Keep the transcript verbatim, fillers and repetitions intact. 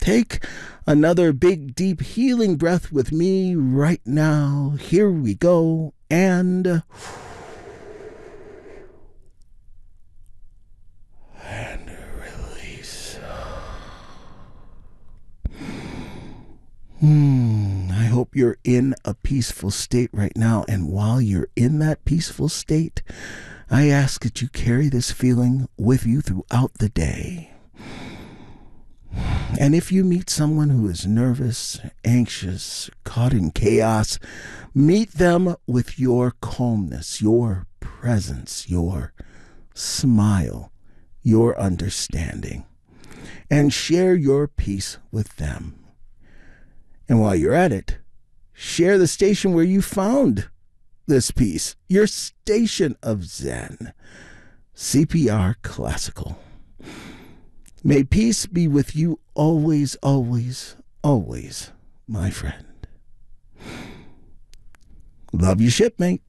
Take another big, deep, healing breath with me right now. Here we go. And... And release. Hmm, I hope you're in a peaceful state right now. And while you're in that peaceful state, I ask that you carry this feeling with you throughout the day. And if you meet someone who is nervous, anxious, caught in chaos, meet them with your calmness, your presence, your smile, your understanding, and share your peace with them. And while you're at it, share the station where you found this peace, your station of Zen, C P R Classical. May peace be with you always, always, always, my friend. Love you, shipmate.